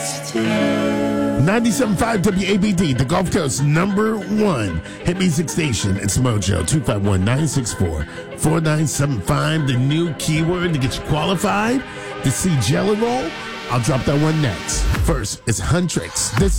97.5 WABD, the Gulf Coast #1 hit music station. It's Mojo 251-964-4975. The new keyword to get you qualified to see Jelly Roll. I'll drop that one next. First, it's Huntrix. This